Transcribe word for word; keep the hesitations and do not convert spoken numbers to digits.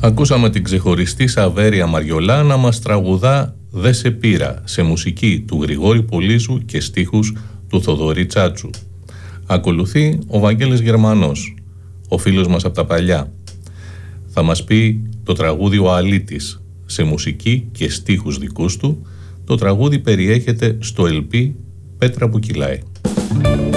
Ακούσαμε την ξεχωριστή Σαβέρια Μαριολά να μας τραγουδά «Δε σε πήρα» σε μουσική του Γρηγόρη Πολύζου και στίχους του Θοδωρή Τσάτσου. Ακολουθεί ο Βαγγέλης Γερμανός, ο φίλος μας από τα παλιά. Θα μας πει το τραγούδι «Ο Αλήτης» σε μουσική και στίχους δικούς του. Το τραγούδι περιέχεται στο ελ πι «Πέτρα που κυλάει».